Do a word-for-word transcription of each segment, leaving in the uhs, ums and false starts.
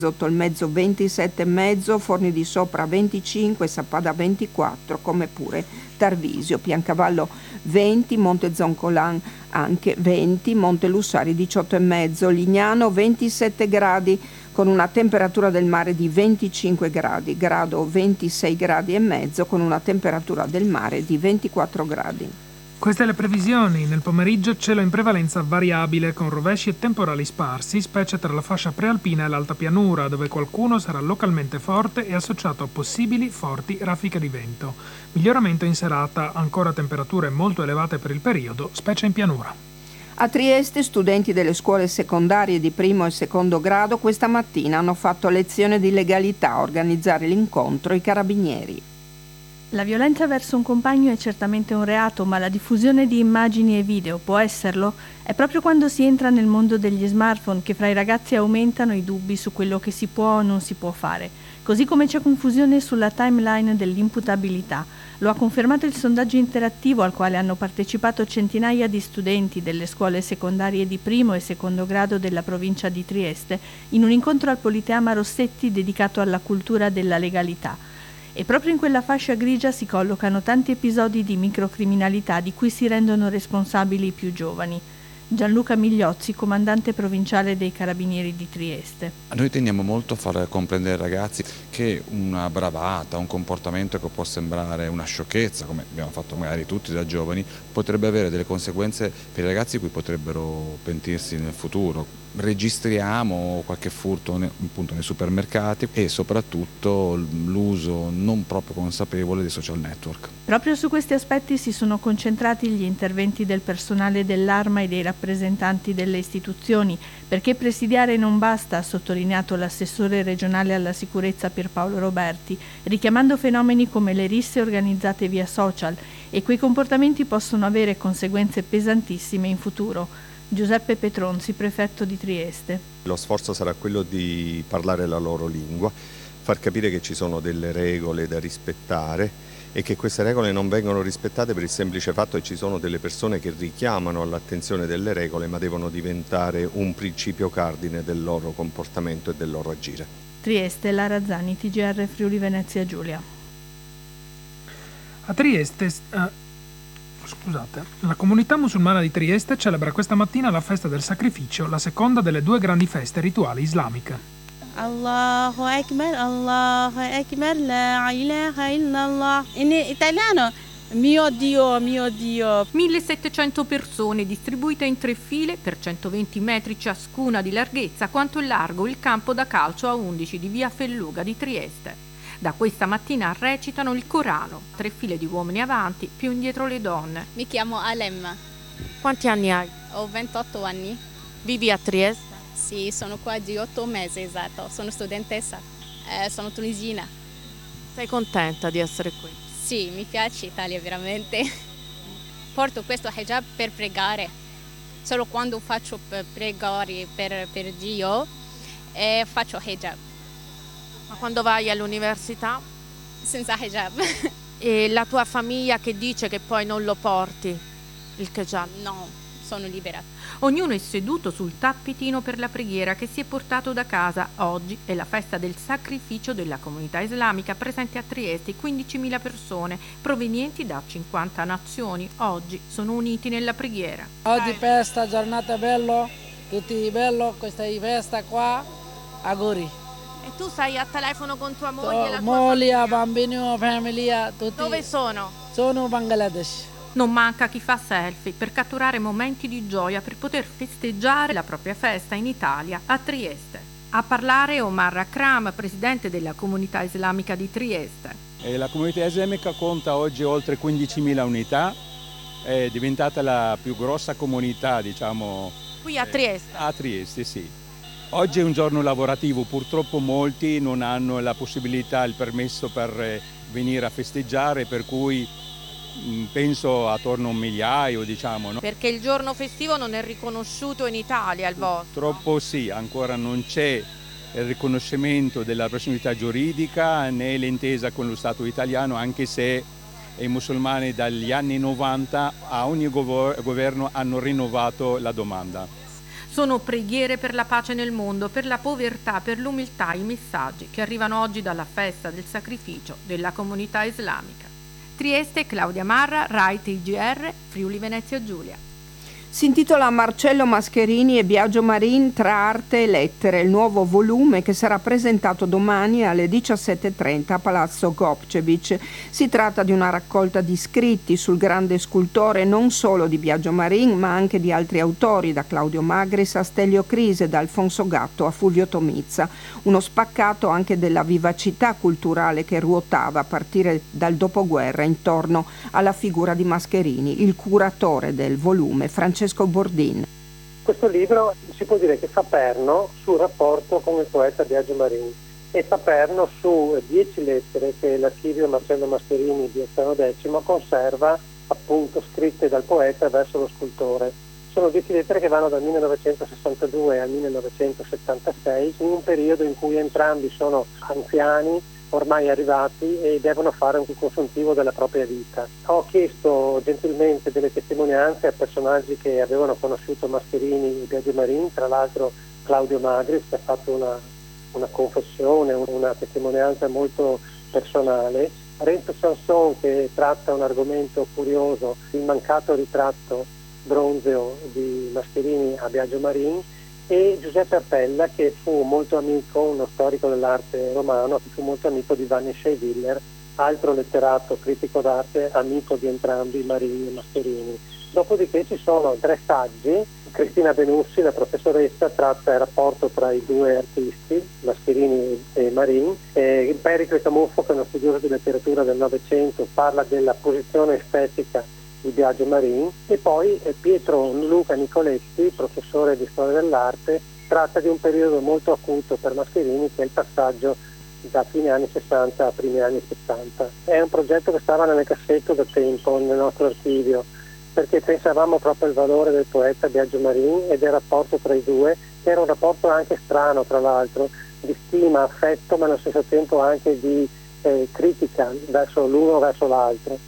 Sotto il mezzo ventisette e mezzo, Forni di Sopra venticinque, Sappada ventiquattro, come pure Tarvisio, Piancavallo venti, Monte Zoncolan anche venti, Monte Lussari diciotto e mezzo, Lignano ventisette gradi con una temperatura del mare di venticinque gradi, Grado ventisei gradi e mezzo con una temperatura del mare di ventiquattro gradi. Queste le previsioni. Nel pomeriggio cielo in prevalenza variabile con rovesci e temporali sparsi, specie tra la fascia prealpina e l'alta pianura, dove qualcuno sarà localmente forte e associato a possibili forti raffiche di vento. Miglioramento in serata, ancora temperature molto elevate per il periodo, specie in pianura. A Trieste, studenti delle scuole secondarie di primo e secondo grado questa mattina hanno fatto lezione di legalità a organizzare l'incontro i carabinieri. La violenza verso un compagno è certamente un reato, ma la diffusione di immagini e video può esserlo? È proprio quando si entra nel mondo degli smartphone che fra i ragazzi aumentano i dubbi su quello che si può o non si può fare. Così come c'è confusione sulla timeline dell'imputabilità. Lo ha confermato il sondaggio interattivo al quale hanno partecipato centinaia di studenti delle scuole secondarie di primo e secondo grado della provincia di Trieste in un incontro al Politeama Rossetti dedicato alla cultura della legalità. E proprio in quella fascia grigia si collocano tanti episodi di microcriminalità di cui si rendono responsabili i più giovani. Gianluca Migliozzi, comandante provinciale dei Carabinieri di Trieste. Noi teniamo molto a far comprendere ai ragazzi che una bravata, un comportamento che può sembrare una sciocchezza, come abbiamo fatto magari tutti da giovani, potrebbe avere delle conseguenze per i ragazzi cui potrebbero pentirsi nel futuro. Registriamo qualche furto appunto nei supermercati e soprattutto l'uso non proprio consapevole dei social network. Proprio su questi aspetti si sono concentrati gli interventi del personale dell'Arma e dei rappresentanti delle istituzioni, perché presidiare non basta, ha sottolineato l'assessore regionale alla sicurezza Pierpaolo Roberti, richiamando fenomeni come le risse organizzate via social, e quei comportamenti possono avere conseguenze pesantissime in futuro. Giuseppe Petronzi, prefetto di Trieste. Lo sforzo sarà quello di parlare la loro lingua, far capire che ci sono delle regole da rispettare e che queste regole non vengono rispettate per il semplice fatto che ci sono delle persone che richiamano all'attenzione delle regole, ma devono diventare un principio cardine del loro comportamento e del loro agire. Trieste, Lara Zani, T G R Friuli Venezia Giulia. A Trieste... Uh... Scusate, la comunità musulmana di Trieste celebra questa mattina la festa del sacrificio, la seconda delle due grandi feste rituali islamiche. Allahu Akbar, Allahu Akbar, la ilaha illallah. In italiano, mio Dio, mio Dio. millesettecento persone distribuite in tre file per centoventi metri ciascuna di larghezza, quanto è largo il campo da calcio a undici di via Felluga di Trieste. Da questa mattina recitano il Corano, tre file di uomini avanti, più indietro le donne. Mi chiamo Alem. Quanti anni hai? Ho ventotto anni. Vivi a Trieste? Sì, sono qua di otto mesi, esatto. Sono studentessa, eh, sono tunisina. Sei contenta di essere qui? Sì, mi piace l'Italia veramente. Porto questo hijab per pregare. Solo quando faccio pregare per, per Dio eh, faccio hijab. Ma quando vai all'università? Senza hijab. E la tua famiglia che dice che poi non lo porti, il hijab? No, sono libera. Ognuno è seduto sul tappetino per la preghiera che si è portato da casa. Oggi è la festa del sacrificio della comunità islamica presente a Trieste, quindicimila persone provenienti da cinquanta nazioni. Oggi sono uniti nella preghiera. Oggi festa, giornata bello, tutti bello, questa festa qua, auguri. E tu sei a telefono con tua moglie e la tua moglie, famiglia? bambini, famiglia, tutti. Dove sono? Sono Bangladesh. Non manca chi fa selfie per catturare momenti di gioia per poter festeggiare la propria festa in Italia, a Trieste. A parlare Omar Akram, presidente della comunità islamica di Trieste. E la comunità islamica conta oggi oltre quindicimila unità, è diventata la più grossa comunità, diciamo. Qui a Trieste? A Trieste, sì. Oggi è un giorno lavorativo, purtroppo molti non hanno la possibilità, il permesso per venire a festeggiare, per cui penso attorno a un migliaio, diciamo. No? Perché il giorno festivo non è riconosciuto in Italia, il vostro? Purtroppo sì, ancora non c'è il riconoscimento della personalità giuridica né l'intesa con lo Stato italiano, anche se i musulmani dagli anni novanta a ogni governo hanno rinnovato la domanda. Sono preghiere per la pace nel mondo, per la povertà, per l'umiltà, i messaggi che arrivano oggi dalla festa del sacrificio della comunità islamica. Trieste, Claudia Marra, Rai T G R, Friuli Venezia Giulia. Si intitola Marcello Mascherini e Biagio Marin tra arte e lettere, il nuovo volume che sarà presentato domani alle diciassette e trenta a Palazzo Gopčević. Si tratta di una raccolta di scritti sul grande scultore non solo di Biagio Marin ma anche di altri autori, da Claudio Magris a Stelio Crise, da Alfonso Gatto a Fulvio Tomizza. Uno spaccato anche della vivacità culturale che ruotava a partire dal dopoguerra intorno alla figura di Mascherini, il curatore del volume, Francesco Francesco Bordin. Questo libro si può dire che fa perno sul rapporto con il poeta Biagio Marin e fa perno su dieci lettere che l'archivio Marcello Mascherini di Ottaviano X conserva, appunto scritte dal poeta verso lo scultore. Sono dieci lettere che vanno dal millenovecentosessantadue al millenovecentosettantasei, in un periodo in cui entrambi sono anziani, ormai arrivati, e devono fare un consuntivo della propria vita. Ho chiesto gentilmente delle testimonianze a personaggi che avevano conosciuto Mascherini e Biagio Marin, tra l'altro Claudio Magris, che ha fatto una, una confessione, una testimonianza molto personale, Renzo Sanson, che tratta un argomento curioso, il mancato ritratto bronzeo di Mascherini a Biagio Marin, e Giuseppe Appella, che fu molto amico, uno storico dell'arte romano, che fu molto amico di Vanni Scheidiller, altro letterato, critico d'arte, amico di entrambi, Marini e Mascherini. Dopodiché ci sono tre saggi. Cristina Benussi, la professoressa, tratta il rapporto tra i due artisti, Mascherini e Marin. E Pericle Camuffo, che è uno studioso di letteratura del Novecento, parla della posizione estetica di Biagio Marin, e poi Pietro Luca Nicoletti, professore di storia dell'arte, tratta di un periodo molto acuto per Mascherini, che è il passaggio da fine anni sessanta a primi anni settanta. È un progetto che stava nelle cassette da tempo nel nostro archivio, perché pensavamo proprio al valore del poeta Biagio Marin e del rapporto tra i due, che era un rapporto anche strano, tra l'altro, di stima, affetto, ma allo stesso tempo anche di eh, critica verso l'uno verso l'altro.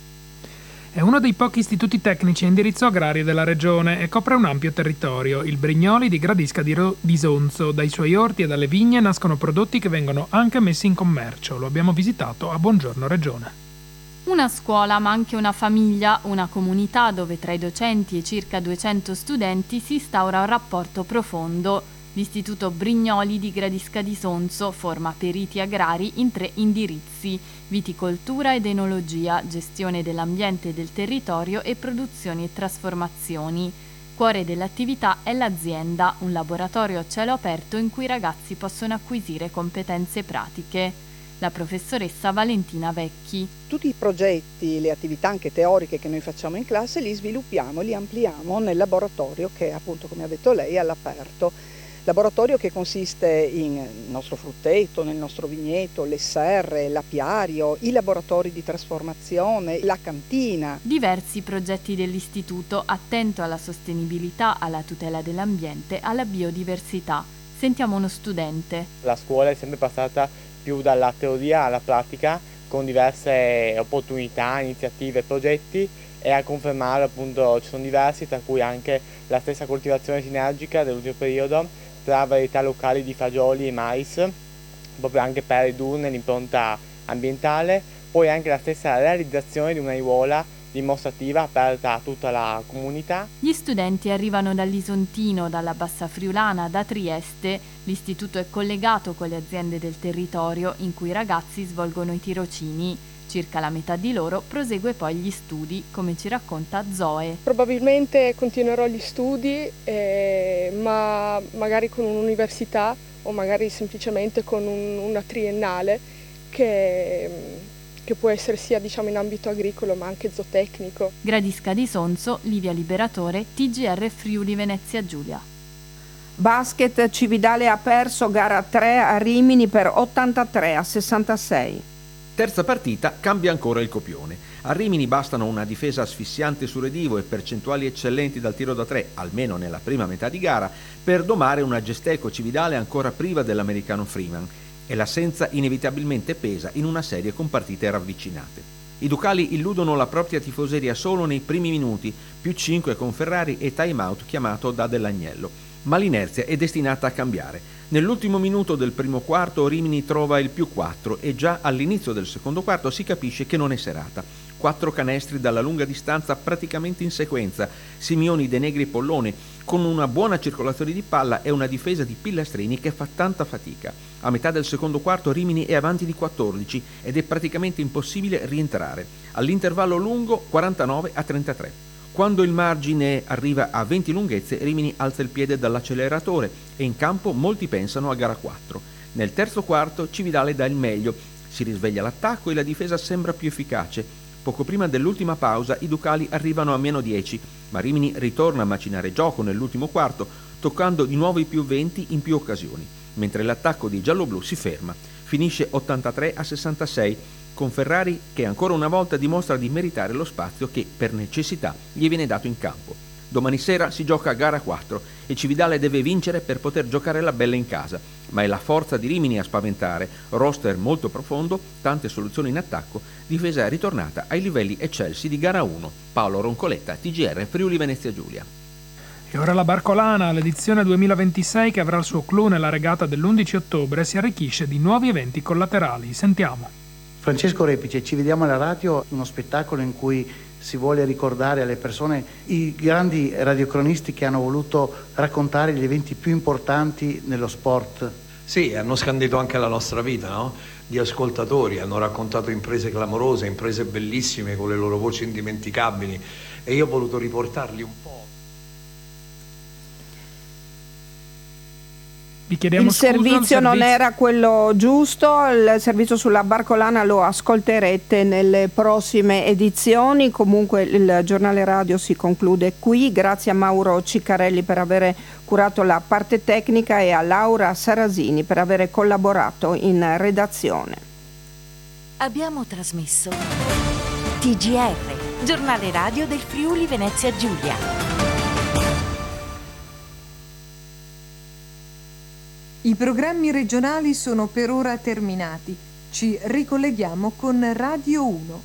È uno dei pochi istituti tecnici a indirizzo agrario della regione e copre un ampio territorio, il Brignoli di Gradisca di, Ro- di Sonzo. Dai suoi orti e dalle vigne nascono prodotti che vengono anche messi in commercio. Lo abbiamo visitato a Buongiorno Regione. Una scuola, ma anche una famiglia, una comunità dove tra i docenti e circa duecento studenti si instaura un rapporto profondo. L'Istituto Brignoli di Gradisca di Sonzo forma periti agrari in tre indirizzi: viticoltura ed enologia, gestione dell'ambiente e del territorio e produzioni e trasformazioni. Cuore dell'attività è l'azienda, un laboratorio a cielo aperto in cui i ragazzi possono acquisire competenze pratiche. La professoressa Valentina Vecchi. Tutti i progetti, le attività anche teoriche che noi facciamo in classe li sviluppiamo, li ampliamo nel laboratorio che, appunto, come ha detto lei, è all'aperto. Laboratorio che consiste in il nostro frutteto, nel nostro vigneto, le serre, l'apiario, i laboratori di trasformazione, la cantina. Diversi progetti dell'istituto, attento alla sostenibilità, alla tutela dell'ambiente, alla biodiversità. Sentiamo uno studente. La scuola è sempre passata più dalla teoria alla pratica, con diverse opportunità, iniziative e progetti, e a confermare, appunto, ci sono diversi, tra cui anche la stessa coltivazione sinergica dell'ultimo periodo tra varietà locali di fagioli e mais, proprio anche per ridurne l'impronta ambientale, poi anche la stessa realizzazione di un'aiuola dimostrativa aperta a tutta la comunità. Gli studenti arrivano dall'Isontino, dalla Bassa Friulana, da Trieste. L'istituto è collegato con le aziende del territorio in cui i ragazzi svolgono i tirocini. Circa la metà di loro prosegue poi gli studi, come ci racconta Zoe. Probabilmente continuerò gli studi, eh, ma magari con un'università o magari semplicemente con un, una triennale che, che può essere sia, diciamo, in ambito agricolo ma anche zootecnico. Gradisca di Sonzo, Livia Liberatore, T G R Friuli Venezia Giulia. Basket, Cividale ha perso gara tre a Rimini per ottantatré a sessantasei. Terza partita, cambia ancora il copione. A Rimini bastano una difesa asfissiante su Redivo e percentuali eccellenti dal tiro da tre, almeno nella prima metà di gara, per domare una Gesteco Cividale ancora priva dell'americano Freeman, e l'assenza inevitabilmente pesa in una serie con partite ravvicinate. I Ducali illudono la propria tifoseria solo nei primi minuti, più cinque con Ferrari e time out chiamato da Dell'Agnello. ma l'inerzia è destinata a cambiare. Nell'ultimo minuto del primo quarto Rimini trova il più quattro e già all'inizio del secondo quarto si capisce che non è serata. Quattro canestri dalla lunga distanza praticamente in sequenza, Simioni, De Negri e Pollone, con una buona circolazione di palla e una difesa di Pillastrini che fa tanta fatica. A metà del secondo quarto Rimini è avanti di quattordici ed è praticamente impossibile rientrare. All'intervallo lungo quarantanove a trentatré. Quando il margine arriva a venti lunghezze, Rimini alza il piede dall'acceleratore e in campo molti pensano a gara quattro. Nel terzo quarto Cividale dà il meglio, si risveglia l'attacco e la difesa sembra più efficace. Poco prima dell'ultima pausa i Ducali arrivano a meno dieci, ma Rimini ritorna a macinare gioco nell'ultimo quarto, toccando di nuovo i più venti in più occasioni, mentre l'attacco di gialloblu si ferma. Finisce ottantatré a sessantasei, con Ferrari che ancora una volta dimostra di meritare lo spazio che, per necessità, gli viene dato in campo. Domani sera si gioca a gara quattro e Cividale deve vincere per poter giocare la bella in casa, ma è la forza di Rimini a spaventare, roster molto profondo, tante soluzioni in attacco, difesa ritornata ai livelli eccelsi di gara uno. Paolo Roncoletta, T G R Friuli Venezia Giulia. E ora la Barcolana, l'edizione duemilaventisei che avrà il suo clou nella regata dell'undici ottobre, si arricchisce di nuovi eventi collaterali. Sentiamo. Francesco Repice, ci vediamo alla radio, uno spettacolo in cui si vuole ricordare alle persone i grandi radiocronisti che hanno voluto raccontare gli eventi più importanti nello sport. Sì, hanno scandito anche la nostra vita, no? Di ascoltatori, hanno raccontato imprese clamorose, imprese bellissime con le loro voci indimenticabili e io ho voluto riportarli un po'. Vi chiediamo il scusa, servizio il servizio non era quello giusto, il servizio sulla Barcolana lo ascolterete nelle prossime edizioni. Comunque il giornale radio si conclude qui. Grazie a Mauro Ciccarelli per aver curato la parte tecnica e a Laura Sarasini per aver collaborato in redazione. Abbiamo trasmesso T G R, giornale radio del Friuli Venezia Giulia. I programmi regionali sono per ora terminati. Ci ricolleghiamo con Radio uno.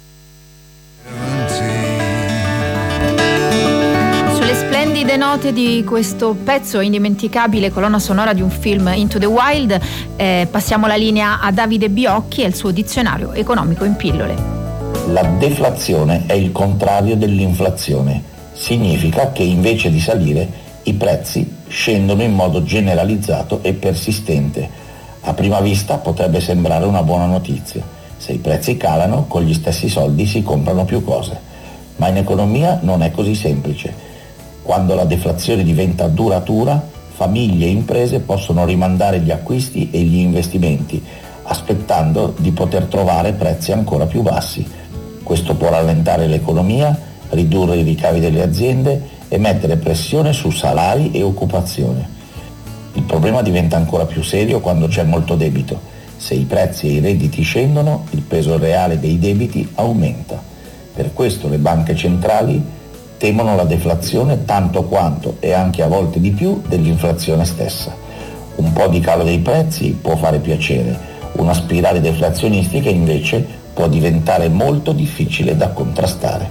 Sulle splendide note di questo pezzo indimenticabile, colonna sonora di un film, Into the Wild, eh, passiamo la linea a Davide Biocchi e il suo dizionario economico in pillole. La deflazione è il contrario dell'inflazione. Significa che invece di salire i prezzi scendono in modo generalizzato e persistente. A prima vista potrebbe sembrare una buona notizia. Se i prezzi calano, con gli stessi soldi si comprano più cose. Ma in economia non è così semplice. Quando la deflazione diventa duratura, famiglie e imprese possono rimandare gli acquisti e gli investimenti, aspettando di poter trovare prezzi ancora più bassi. Questo può rallentare l'economia, ridurre i ricavi delle aziende e mettere pressione su salari e occupazione. Il problema diventa ancora più serio quando c'è molto debito. Se i prezzi e i redditi scendono, il peso reale dei debiti aumenta. Per questo le banche centrali temono la deflazione tanto quanto, e anche a volte di più, dell'inflazione stessa. Un po' di calo dei prezzi può fare piacere, una spirale deflazionistica invece può diventare molto difficile da contrastare.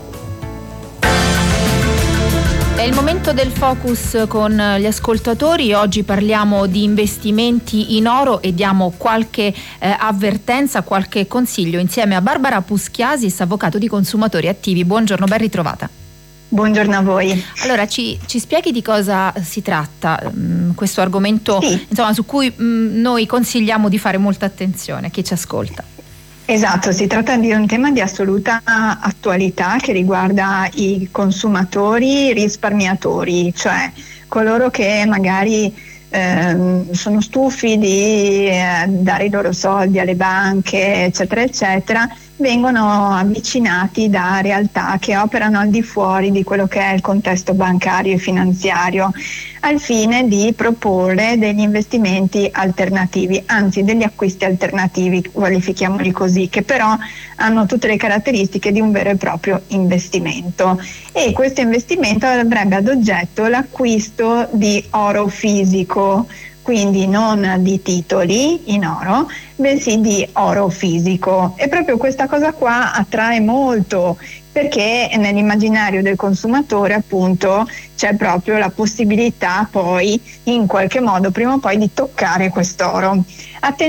È il momento del focus con gli ascoltatori. Oggi parliamo di investimenti in oro e diamo qualche eh, avvertenza, qualche consiglio insieme a Barbara Puschiasis, avvocato di consumatori attivi. Buongiorno, ben ritrovata. Buongiorno a voi. Allora, ci, ci spieghi di cosa si tratta mh, questo argomento, sì, insomma, su cui mh, noi consigliamo di fare molta attenzione a chi ci ascolta. Esatto, si tratta di un tema di assoluta attualità che riguarda i consumatori risparmiatori, cioè coloro che magari ehm, sono stufi di eh, dare i loro soldi alle banche, eccetera, eccetera, vengono avvicinati da realtà che operano al di fuori di quello che è il contesto bancario e finanziario, al fine di proporre degli investimenti alternativi, anzi degli acquisti alternativi, qualifichiamoli così, che però hanno tutte le caratteristiche di un vero e proprio investimento. E questo investimento avrebbe ad oggetto l'acquisto di oro fisico, quindi non di titoli in oro, bensì di oro fisico. E proprio questa cosa qua attrae molto perché nell'immaginario del consumatore appunto c'è proprio la possibilità poi in qualche modo prima o poi di toccare quest'oro. Attenzione